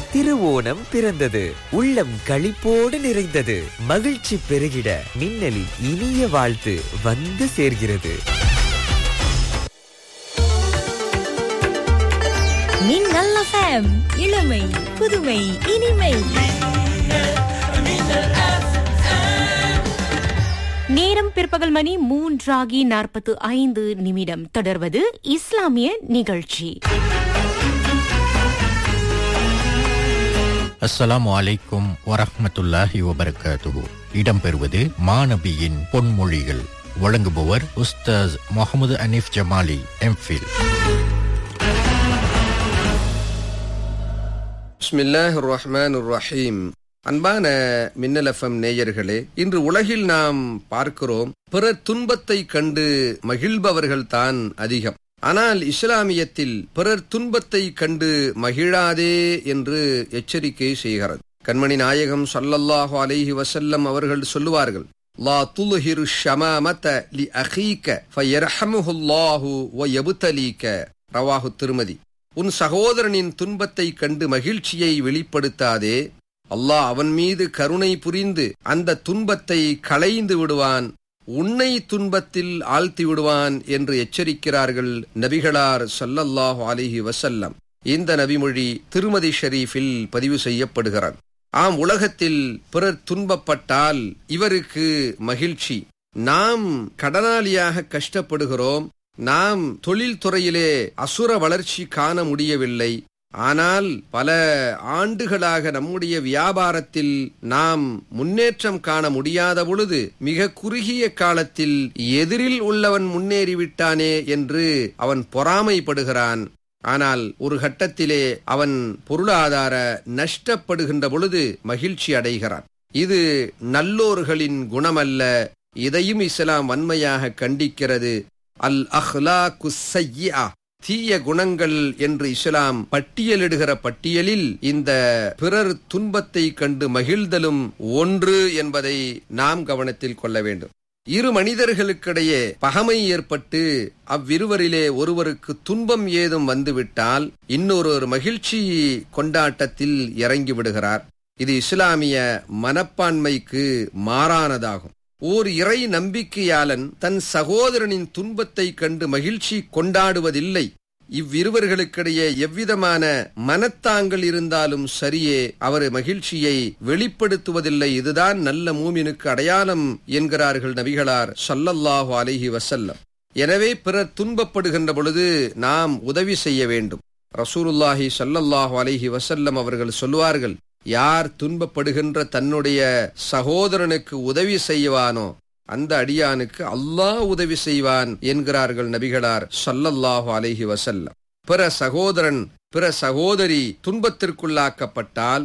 திருவோணம் பிறந்தது. உள்ளம் களிப்போடு நிறைந்தது. மகிழ்ச்சி பெருகிட மின்னலின் இனிய வாழ்த்து வந்து சேர்கிறது. மின்னல் FM, இளமை புதுமை இனிமை. நேரம் பிற்பகல் மணி 3:45. தொடர்வது இஸ்லாமிய நிகழ்ச்சி. அஸ்ஸலாமு அலைக்கும் வரஹ்மத்துல்லாஹி வபரகாத்துஹு. இடம்பெறுவது மாநபியின் பொன்மொழிகள். வழங்குபவர் உஸ்தாஸ் முகமது அனீஃப் ஜமாலி, எம்ஃபில். பிஸ்மில்லாஹிர் ரஹ்மானிர் ரஹீம். அன்பான மின்னல் எஃப்எம் நேயர்களே, இன்று உலகில் நாம் பார்க்கிறோம், பிறர் துன்பத்தை கண்டு மகிழ்பவர்கள் தான் அதிகம். ஆனால் இஸ்லாமியத்தில் பிறர் துன்பத்தை கண்டு மகிழாதே என்று எச்சரிக்கை செய்கிறது. கண்மணி நாயகம் ஸல்லல்லாஹு அலைஹி வஸல்லம் அவர்கள் சொல்லுவார்கள், லா துல்ஹிரு ஷமாமத லி அகீக ஃபயர்ஹமுஹுல்லாஹு வ யப்தலீக. ரவாஹு திருமதி. உன் சகோதரனின் துன்பத்தை கண்டு மகிழ்ச்சியை வெளிப்படுத்தாதே, அல்லாஹ் அவன் மீது கருணை புரிந்து அந்த துன்பத்தை களைந்து விடுவான், உன்னை துன்பத்தில் ஆழ்த்தி விடுவான் என்று எச்சரிக்கிறார்கள் நபிகளார் ஸல்லல்லாஹு அலைஹி வஸல்லம். இந்த நபிமொழி திருமதி ஷரீஃபில் பதிவு செய்யப்படுகிறது. ஆம், உலகத்தில் பிறர் துன்பப்பட்டால் இவருக்கு மகிழ்ச்சி. நாம் கடனாளியாக கஷ்டப்படுகிறோம், நாம் தொழில் துறையிலே அசுர வளர்ச்சி காண முடியவில்லை, ஆனால் பல ஆண்டுகளாக நம்முடைய வியாபாரத்தில் நாம் முன்னேற்றம் காண முடியாத பொழுது மிக குறுகிய காலத்தில் எதிரில் உள்ளவன் முன்னேறிவிட்டானே என்று அவன் பொறாமைப்படுகிறான். ஆனால் ஒரு கட்டத்திலே அவன் பொருளாதார நஷ்டப்படுகின்ற பொழுது மகிழ்ச்சி அடைகிறான். இது நல்லோர்களின் குணமல்ல. இதையும் இஸ்லாம் வன்மையாக கண்டிக்கிறது. அல் அஹ்லாக்கு ஸய்யிஆ, தீய குணங்கள் என்று இஸ்லாம் பட்டியலிடுகிற பட்டியலில் இந்த பிறர் துன்பத்தை கண்டு மகிழ்தலும் ஒன்று என்பதை நாம் கவனத்தில் கொள்ள வேண்டும். இரு மனிதர்களுக்கிடையே பகைமை ஏற்பட்டு அவ்விருவரிலே ஒருவருக்கு துன்பம் ஏதும் வந்துவிட்டால் இன்னொருவர் மகிழ்ச்சி கொண்டாட்டத்தில் இறங்கி விடுகிறார். இது இஸ்லாமிய மனப்பான்மைக்கு மாறானதாகும். ஓர் இறை நம்பிக்கையாளன் தன் சகோதரனின் துன்பத்தை கண்டு மகிழ்ச்சி கொண்டாடுவதில்லை. இவ்விருவர்களுக்கிடையே எவ்விதமான மனத்தாங்கள் இருந்தாலும் சரியே, அவர் மகிழ்ச்சியை வெளிப்படுத்துவதில்லை. இதுதான் நல்ல மூமினுக்கு அடையாளம் என்கிறார்கள் நபிகளார் ஸல்லல்லாஹு அலைஹி வஸல்லம். எனவே பிறர் துன்பப்படுகின்ற பொழுது நாம் உதவி செய்ய வேண்டும். ரசூலுல்லாஹி ஸல்லல்லாஹு அலைஹி வஸல்லம் அவர்கள் சொல்வார்கள், யார் துன்பப்படுகின்ற தன்னுடைய சகோதரனுக்கு உதவி செய்வானோ அந்த அடியானுக்கு அல்லாஹ் உதவி செய்வான் என்கிறார்கள் நபிகளார் ஸல்லல்லாஹு அலைஹி வஸல்லம். பிற சகோதரன் பிற சகோதரி துன்பத்திற்குள்ளாக்கப்பட்டால்,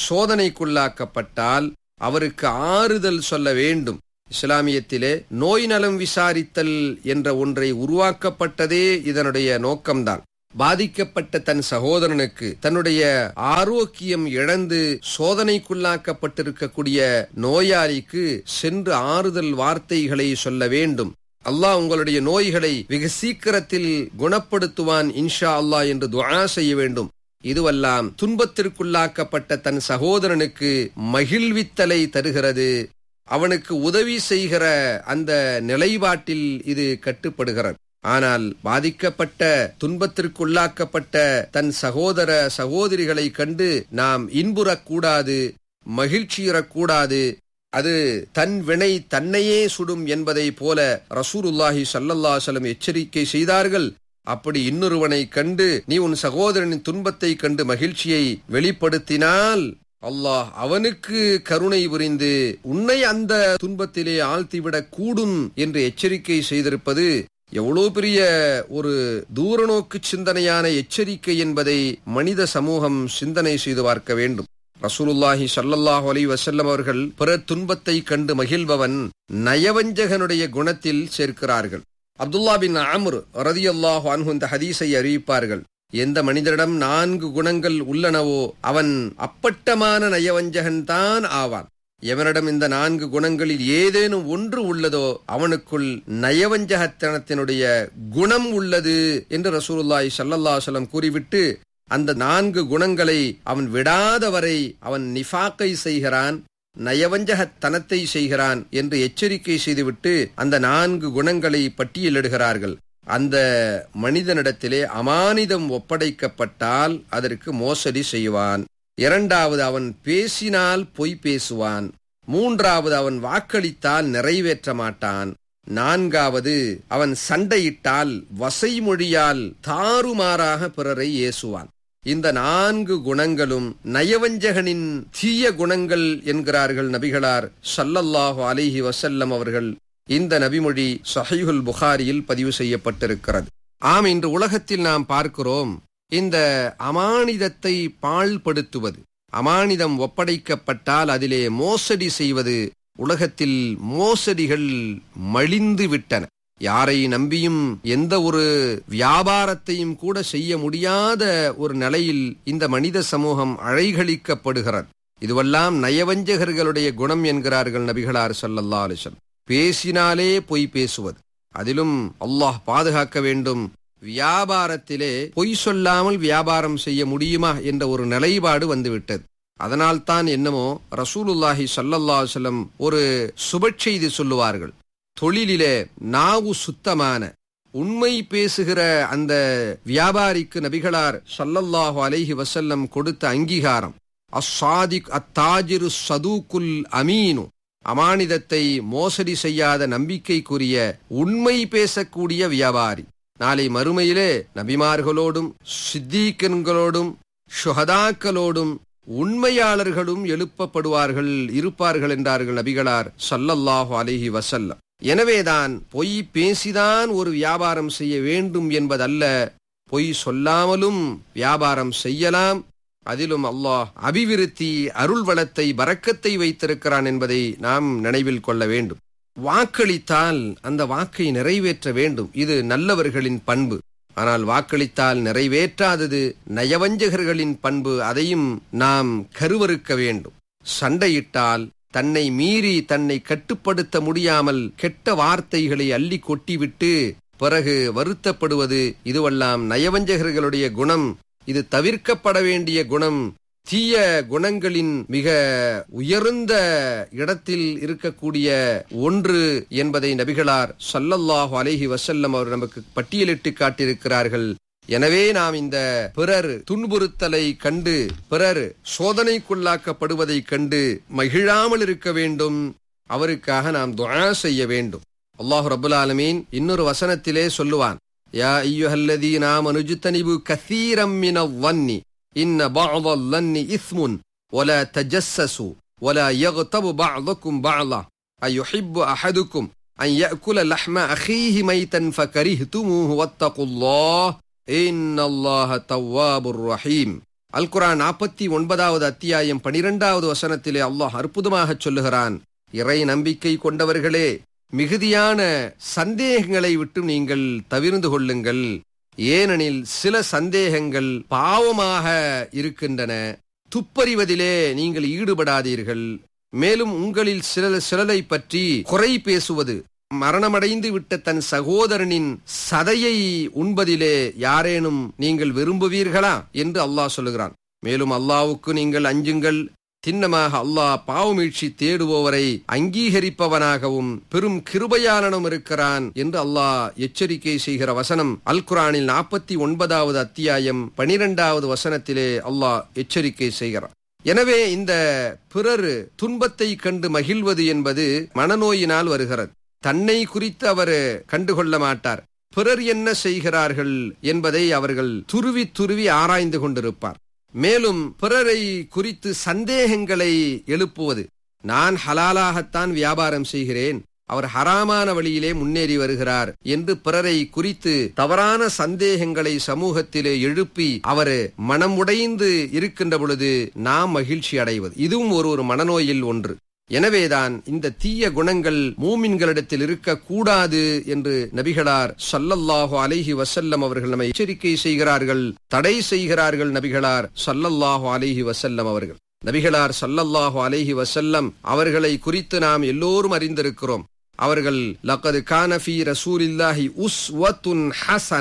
சோதனைக்குள்ளாக்கப்பட்டால் அவருக்கு ஆறுதல் சொல்ல வேண்டும். இஸ்லாமியத்திலே நோய் நலம் விசாரித்தல் என்ற ஒன்றை உருவாக்கப்பட்டதே இதனுடைய நோக்கம்தான். பாதிக்கப்பட்ட தன் சகோதரனுக்கு தன்னுடைய ஆரோக்கியம் இழந்து சோதனைக்குள்ளாக்கப்பட்டிருக்கக்கூடிய நோயாளிக்கு சென்று ஆறுதல் வார்த்தைகளை சொல்ல வேண்டும். அல்லாஹ் உங்களுடைய நோய்களை வெகு சீக்கிரத்தில் குணப்படுத்துவான் இன்ஷா அல்லாஹ் என்று துஆ செய்ய வேண்டும். இதுவெல்லாம் துன்பத்திற்குள்ளாக்கப்பட்ட தன் சகோதரனுக்கு மகிழ்வித்தலை தருகிறது. அவனுக்கு உதவி செய்கிற அந்த நிலைப்பாட்டில் இது கட்டுப்படுகிறது. ஆனால் பாதிக்கப்பட்ட துன்பத்திற்குள்ளாக்கப்பட்ட தன் சகோதர சகோதரிகளை கண்டு நாம் இன்புறக்கூடாது, மகிழ்ச்சியுறக்கூடாது. அது தன் வினை தன்னையே சுடும் என்பதை போல ரசூலுல்லாஹி ஸல்லல்லாஹு அலைஹி வஸல்லம் எச்சரிக்கை செய்தார்கள். அப்படி இன்னொருவனை கண்டு நீ உன் சகோதரனின் துன்பத்தை கண்டு மகிழ்ச்சியை வெளிப்படுத்தினால் அல்லாஹ் அவனுக்கு கருணை புரிந்து உன்னை அந்த துன்பத்திலே ஆழ்த்திவிடக் கூடும் என்று எச்சரிக்கை செய்திருப்பது எவ்வளவு பெரிய ஒரு தூரநோக்கு சிந்தனையான எச்சரிக்கை என்பதை மனித சமூகம் சிந்தனை செய்து பார்க்க வேண்டும். ரசூலுல்லாஹி ஸல்லல்லாஹு அலைஹி வஸல்லம் அவர்கள் பிறர் துன்பத்தை கண்டு மகிழ்பவன் நயவஞ்சகனுடைய குணத்தில் சேர்க்கிறார்கள். அப்துல்லா பின் அம்ர் ரலியல்லாஹு அன்ஹு இந்த ஹதீஸை அறிவிப்பார்கள். எந்த மனிதரிடம் 4 குணங்கள் உள்ளனவோ அவன் அப்பட்டமான நயவஞ்சகன் தான் ஆவான். எவனிடம் இந்த 4 குணங்களில் ஏதேனும் ஒன்று உள்ளதோ அவனுக்குள் நயவஞ்சகத்தனத்தினுடைய குணம் உள்ளது என்று ரசூலுல்லாஹி ஸல்லல்லாஹு அலைஹி வஸல்லம் கூறிவிட்டு அந்த 4 குணங்களை அவன் விடாதவரை அவன் நிஃபாக்கை செய்கிறான், நயவஞ்சகத்தனத்தை செய்கிறான் என்று எச்சரிக்கை செய்துவிட்டு அந்த 4 குணங்களை பட்டியலிடுகிறார்கள். அந்த மனிதனிடத்திலே அமானிதம் ஒப்படைக்கப்பட்டால் அதற்கு மோசடி செய்வான். 2வது, அவன் பேசினால் பொய் பேசுவான். 3வது, அவன் வாக்களித்தால் நிறைவேற்ற மாட்டான். 4வது, அவன் சண்டையிட்டால் வசைமொழியால் தாறுமாறாக பிறரை ஏசுவான். இந்த 4 குணங்களும் நயவஞ்சகனின் தீய குணங்கள் என்கிறார்கள் நபிகளார் ஸல்லல்லாஹு அலைஹி வஸல்லம் அவர்கள். இந்த நபிமொழி ஸஹீஹுல் புகாரியில் பதிவு செய்யப்பட்டிருக்கிறது. ஆம், இன்று உலகத்தில் நாம் பார்க்கிறோம், இந்த அமானிதத்தை பாழ்படுத்துவது, அமானிதம் ஒப்படைக்கப்பட்டால் அதிலே மோசடி செய்வது, உலகத்தில் மோசடிகள் மலிந்து விட்டன. யாரை நம்பியும் எந்த ஒரு வியாபாரத்தையும் கூட செய்ய முடியாத ஒரு நிலையில் இந்த மனித சமூகம் அழைகளிக்கப்படுகிறது. இதுவெல்லாம் நயவஞ்சகர்களுடைய குணம் என்கிறார்கள் நபிகளார் ஸல்லல்லாஹு அலைஹி வஸல்லம். பேசினாலே பொய் பேசுவது, அதிலும் அல்லாஹ் பாதுகாக்க வேண்டும். வியாபாரத்திலே பொய் சொல்லாமல் வியாபாரம் செய்ய முடியுமா என்ற ஒரு நிலைப்பாடு வந்துவிட்டது. அதனால்தான் என்னமோ ரசூலுல்லாஹி ஸல்லல்லாஹு அலைஹி வஸல்லம் ஒரு சுபச்செய்தி சொல்லுவார்கள். தொழிலிலே நாவு சுத்தமான உண்மை பேசுகிற அந்த வியாபாரிக்கு நபிகளார் ஸல்லல்லாஹு அலைஹி வஸல்லம் கொடுத்த அங்கீகாரம் அஸ்ஸாதிக் அத்தாஜிரு ஸதூக்குல் அமீனு, அமானிதத்தை மோசடி செய்யாத நம்பிக்கைக்குரிய உண்மை பேசக்கூடிய வியாபாரி. நாளை மறுமையிலே நபிமார்களோடும் சித்தீக்கன்களோடும் ஷுஹதாக்களோடும் உண்மையாளர்களும் எழுப்பப்படுவார்கள், இருப்பார்கள் என்றார்கள் நபிகளார் ஸல்லல்லாஹு அலைஹி வஸல்லம். எனவேதான் பொய் பேசிதான் ஒரு வியாபாரம் செய்ய வேண்டும் என்பதல்ல, பொய் சொல்லாமலும் வியாபாரம் செய்யலாம். அதிலும் அல்லாஹ் அபிவிருத்தி, அருள் வளத்தை, பரக்கத்தை வைத்திருக்கிறான் என்பதை நாம் நினைவில் கொள்ள வேண்டும். வாக்களித்தால் அந்த வாக்கை நிறைவேற்ற வேண்டும், இது நல்லவர்களின் பண்பு. ஆனால் வாக்களித்தால் நிறைவேற்றாதது நயவஞ்சகர்களின் பண்பு, அதையும் நாம் கருவறுக்க வேண்டும். சண்டையிட்டால் தன்னை மீறி தன்னை கட்டுப்படுத்த முடியாமல் கெட்ட வார்த்தைகளை அள்ளி கொட்டிவிட்டு பிறகு வருத்தப்படுவது, இதுவெல்லாம் நயவஞ்சகர்களுடைய குணம். இது தவிர்க்கப்பட வேண்டிய குணம். தீய குணங்களின் மிக உயர்ந்த இடத்தில் இருக்கக்கூடிய ஒன்று என்பதை நபிகளார் ஸல்லல்லாஹு அலைஹி வஸல்லம் அவர் நமக்கு பட்டியலிட்டு காட்டியிருக்கிறார்கள். எனவே நாம் இந்த பிறர் துன்புறுத்தலை கண்டு, பிறர் சோதனைக்குள்ளாக்கப்படுவதை கண்டு மகிழாமல் இருக்க வேண்டும். அவருக்காக நாம் துஆ செய்ய வேண்டும். அல்லாஹ் ரப்பல் ஆலமீன் இன்னொரு வசனத்திலே சொல்லுவான், யா அய்யுஹல்லதீன ஆமனு ஜ்தனிபு கஸீரம் மினல் வன்னி இன்ன பஅதல் லன்னி இஸ்முன் வலா தஜஸ்ஸசு வலா யக்தபு பஅதுக்கும் பஅலா அயுஹிப்பு அஹதுக்கும் அன் யஅகுல லஹ்ம அஹீஹி மைத்தன் ஃபகரிஹ்துமூஹு வத்தகுல்லாஹ் இன்னல்லாஹ தவ்வாபுர் ரஹீம். அல் குர்ஆன் 49வது அத்தியாயம் 12வது வசனத்திலே அல்லாஹ் அற்புதமாக சொல்லுகிறான், இறை நம்பிக்கை கொண்டவர்களே, மிகுதியான சந்தேகங்களை விட்டு நீங்கள் தவிர்ந்து கொள்ளுங்கள். ஏனெனில் சில சந்தேகங்கள் பாவமாக இருக்கின்றன. துப்பறிவதிலே நீங்கள் ஈடுபடாதீர்கள். மேலும் உங்களில் சிலரை பற்றி குறை பேசுவது, மரணமடைந்து விட்ட தன் சகோதரனின் சதையை உண்பதிலே யாரேனும் நீங்கள் விரும்புவீர்களா என்று அல்லாஹ் சொல்லுகிறான். மேலும் அல்லாஹ்வுக்கு நீங்கள் அஞ்சுங்கள். சின்னமாக அல்லாஹ் பாவமீழ்ச்சி தேடுவோவரை அங்கீகரிப்பவனாகவும் பெரும் கிருபையாளனும் இருக்கிறான் என்று அல்லாஹ் எச்சரிக்கை செய்கிற வசனம் அல் குர்ஆனில் 49வது அத்தியாயம் 12வது வசனத்திலே அல்லாஹ் எச்சரிக்கை செய்கிறான். எனவே இந்த பிறர் துன்பத்தை கண்டு மகிழ்வது என்பது மனநோயினால் வருகிறது. தன்னை குறித்து அவர் கண்டுகொள்ள மாட்டார். பிறர் என்ன செய்கிறார்கள் என்பதை அவர்கள் துருவி துருவி ஆராய்ந்து கொண்டிருப்பார். மேலும் பிறரை குறித்து சந்தேகங்களை எழுப்புவது, நான் ஹலாலாகத்தான் வியாபாரம் செய்கிறேன், அவர் ஹராமான வழியிலே முன்னேறி வருகிறார் என்று பிறரை குறித்து தவறான சந்தேகங்களை சமூகத்திலே எழுப்பி அவர் மனம் உடைந்து இருக்கின்ற பொழுது நாம் மகிழ்ச்சி அடைவது, இதுவும் ஒரு மனநோயில் ஒன்று. எனவேதான் இந்த தீய குணங்கள் மூமின்களிடத்தில் இருக்கக்கூடாது என்று நபிகளார் ஸல்லல்லாஹு அலைஹி வஸல்லம் அவர்கள் நம்மை எச்சரிக்கை செய்கிறார்கள், தடை செய்கிறார்கள். நபிகளார் ஸல்லல்லாஹு அலைஹி வஸல்லம் அவர்கள், நபிகளார் ஸல்லல்லாஹு அலைஹி வஸல்லம் அவர்களை குறித்து நாம் எல்லோரும் அறிந்திருக்கிறோம். அவர்கள் லக்கது கான ஃபீ ரசூலில்லாஹி உஸ்வத்துன் ஹஸன,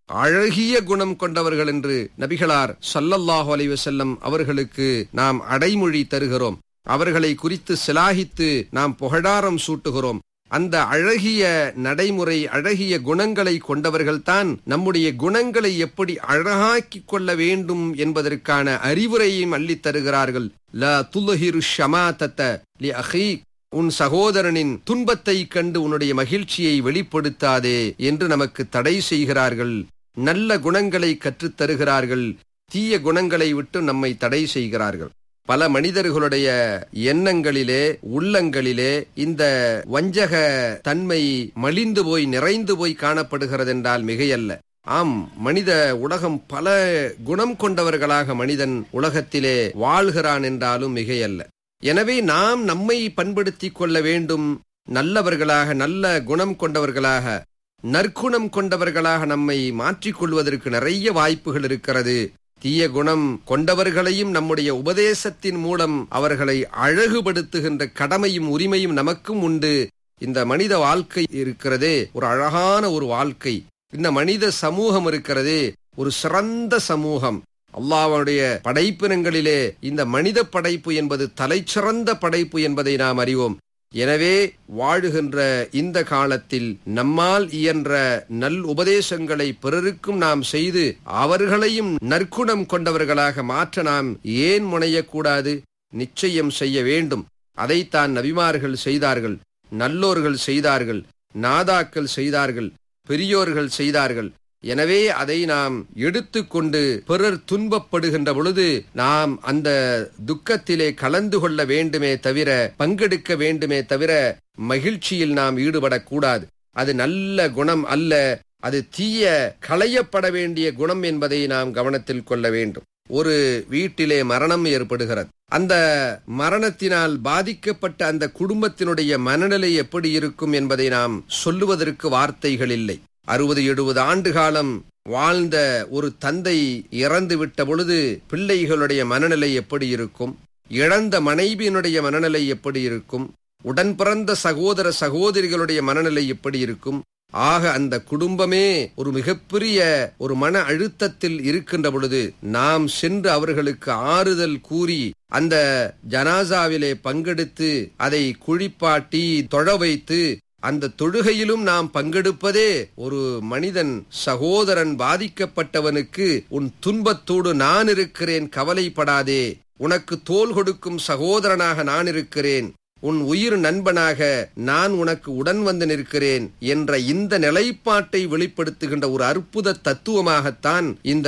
அழகிய குணம் கொண்டவர்கள் என்று நபிகளார் ஸல்லல்லாஹு அலைஹி வஸல்லம் அவர்களுக்கு நாம் அடைமொழி தருகிறோம். அவர்களை குறித்து சிலாகித்து நாம் புகழாரம் சூட்டுகிறோம். அந்த அழகிய நடைமுறை, அழகிய குணங்களை கொண்டவர்கள்தான் நம்முடைய குணங்களை எப்படி அழகாக்கிக் கொள்ள வேண்டும் என்பதற்கான அறிவுரையையும் அள்ளித் தருகிறார்கள். லா துல்ஹிரு ஷமாதத லி அஹீக், உன் சகோதரனின் துன்பத்தை கண்டு உன்னுடைய மகிழ்ச்சியை வெளிப்படுத்தாதே என்று நமக்கு தடை செய்கிறார்கள். நல்ல குணங்களை கற்றுத் தருகிறார்கள். தீய குணங்களை விட்டு நம்மை தடை செய்கிறார்கள். பல மனிதர்களுடைய எண்ணங்களிலே, உள்ளங்களிலே இந்த வஞ்சக தன்மை மலிந்து போய் நிறைந்து போய் காணப்படுகிறது என்றால் மிகையல்ல. ஆம், மனித உலகம் பல குணம் கொண்டவர்களாக மனிதன் உலகத்திலே வாழ்கிறான் என்றாலும் மிகையல்ல. எனவே நாம் நம்மை பண்படுத்திக் கொள்ள வேண்டும். நல்லவர்களாக, நல்ல குணம் கொண்டவர்களாக, நற்குணம் கொண்டவர்களாக நம்மை மாற்றிக்கொள்வதற்கு நிறைய வாய்ப்புகள் இருக்கிறது. தீய குணம் கொண்டவர்களையும் நம்முடைய உபதேசத்தின் மூலம் அவர்களை அழகுபடுத்துகின்ற கடமையும் உரிமையும் நமக்கும் உண்டு. இந்த மனித வாழ்க்கை இருக்கிறதே ஒரு அழகான ஒரு வாழ்க்கை. இந்த மனித சமூகம் இருக்கிறதே ஒரு சிறந்த சமூகம். அல்லாஹ்வுடைய படைப்பினங்களிலே இந்த மனித படைப்பு என்பது தலைச்சிறந்த படைப்பு என்பதை நாம் அறிவோம். எனவே வாழுகின்ற இந்த காலத்தில் நம்மால் இயன்ற நல் உபதேசங்களை பிறருக்கும் நாம் செய்து அவர்களையும் நற்குணம் கொண்டவர்களாக மாற்ற நாம் ஏன் முனையக்கூடாது? நிச்சயம் செய்ய வேண்டும். அதைத்தான் நபிமார்கள் செய்தார்கள், நல்லோர்கள் செய்தார்கள், நாதாக்கள் செய்தார்கள், பெரியோர்கள் செய்தார்கள். எனவே அதை நாம் எடுத்துக்கொண்டு பிறர் துன்பப்படுகின்ற பொழுது நாம் அந்த துக்கத்திலே கலந்து கொள்ள வேண்டுமே தவிர, பங்கெடுக்க வேண்டுமே தவிர மகிழ்ச்சியில் நாம் ஈடுபடக்கூடாது. அது நல்ல குணம் அல்ல, அது தீய களையப்பட வேண்டிய குணம் என்பதை நாம் கவனத்தில் கொள்ள வேண்டும். ஒரு வீட்டிலே மரணம் ஏற்படுகிறது. அந்த மரணத்தினால் பாதிக்கப்பட்ட அந்த குடும்பத்தினுடைய மனநிலை எப்படி இருக்கும் என்பதை நாம் சொல்லுவதற்கு வார்த்தைகள் இல்லை. 60-70 ஆண்டு காலம் வாழ்ந்த ஒரு தந்தை இறந்து விட்ட பொழுது பிள்ளைகளுடைய மனநிலை எப்படி இருக்கும்? இழந்த மனைவியினுடைய மனநிலை எப்படி இருக்கும்? உடன் பிறந்த சகோதர சகோதரிகளுடைய மனநிலை எப்படி இருக்கும்? ஆக அந்த குடும்பமே ஒரு மிகப்பெரிய ஒரு மன அழுத்தத்தில் இருக்கின்ற பொழுது நாம் சென்று அவர்களுக்கு ஆறுதல் கூறி அந்த ஜனாசாவிலே பங்கெடுத்து அதை குளிப்பாட்டி தொழ வைத்து அந்த தொழுகையிலும் நாம் பங்கெடுப்பதே ஒரு மனிதன், சகோதரன் பாதிக்கப்பட்டவனுக்கு உன் துன்பத்தோடு நான் இருக்கிறேன், கவலைப்படாதே, உனக்கு தோள் கொடுக்கும் சகோதரனாக நான் இருக்கிறேன், உன் உயிர் நண்பனாக நான் உனக்கு உடன் வந்து நிற்கிறேன் என்ற இந்த நிலைப்பாட்டை வெளிப்படுத்துகின்ற ஒரு அற்புத தத்துவமாகத்தான் இந்த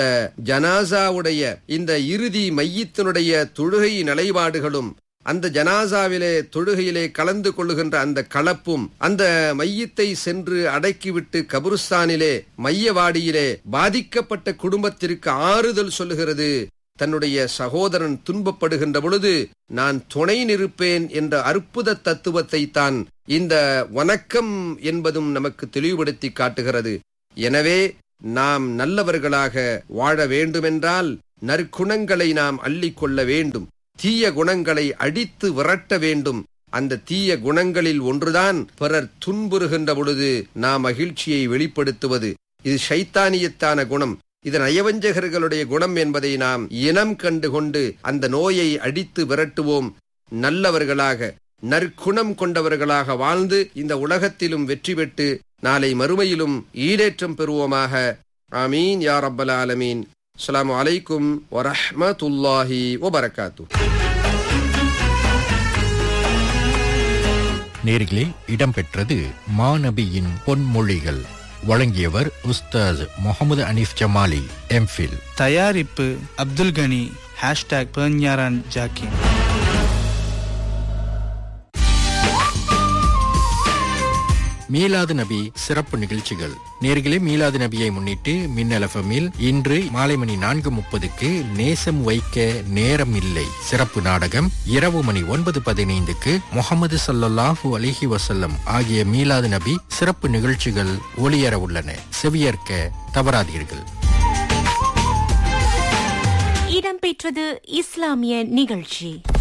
ஜனாசாவுடைய இந்த இறுதி மையத்தினுடைய தொழுகை நிலைப்பாடுகளும், அந்த ஜனாசாவிலே தொழுகையிலே கலந்து கொள்ளுகின்ற அந்த கலப்பும், அந்த மையத்தை சென்று அடக்கிவிட்டு கபருஸ்தானிலே மையவாடியிலே பாதிக்கப்பட்ட குடும்பத்திற்கு ஆறுதல் சொல்லுகிறது. தன்னுடைய சகோதரன் துன்பப்படுகின்ற பொழுது நான் துணை நிற்பேன் என்ற அற்புத தத்துவத்தை தான் இந்த வணக்கம் என்பதும் நமக்கு தெளிவுபடுத்தி காட்டுகிறது. எனவே நாம் நல்லவர்களாக வாழ வேண்டுமென்றால் நற்குணங்களை நாம் அள்ளிக்கொள்ள வேண்டும். தீய குணங்களை அடித்து விரட்ட வேண்டும். அந்த தீய குணங்களில் ஒன்றுதான் பிறர் துன்புறுகின்ற பொழுது நாம் மகிழ்ச்சியை வெளிப்படுத்துவது. இது ஷைத்தானியத்தான குணம், இது நயவஞ்சகர்களுடைய குணம் என்பதை நாம் இனம் கண்டு கொண்டு அந்த நோயை அடித்து விரட்டுவோம். நல்லவர்களாக, நற்குணம் கொண்டவர்களாக வாழ்ந்து இந்த உலகத்திலும் வெற்றி பெற்று நாளை மறுமையிலும் ஈடேற்றம் பெறுவோமாக. ஆமீன் யா ரப்பல் ஆலமீன். அஸ்ஸலாமு அலைக்கும் வரஹ்மத்துல்லாஹி வபரகாத்துஹு. நேர்களே, இடம்பெற்றது மாநபியின் பொன்மொழிகள். வழங்கியவர் உஸ்தாஸ் முகமது அனீஃப் ஜமாலி, எம்ஃபில். தயாரிப்பு அப்துல் கனி. #பெர்ஞாரான் ஜாக்கின். மீலாது நபி சிறப்பு நிகழ்ச்சிகள். நேர்களே, மீலாது நபியை முன்னிட்டு மின்னல் எஃப்எம்மில் இன்று மாலை மணி 4:30 நேசம் வைக்க நேரம் இல்லை சிறப்பு நாடகம், இரவு மணி 9:15 முஹம்மது ஸல்லல்லாஹு அலைஹி வஸல்லம் ஆகிய மீலாது நபி சிறப்பு நிகழ்ச்சிகள் ஒளியர உள்ளன. செவியேற்க தவறாதீர்கள். இடம்பெற்றது இஸ்லாமிய நிகழ்ச்சி.